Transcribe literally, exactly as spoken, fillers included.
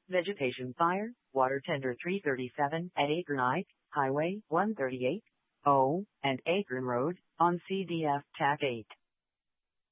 Vegetation fire, water tender three thirty-seven at Akron Highway one thirty-eight, O, and Akron Road, on C D F T A C eight.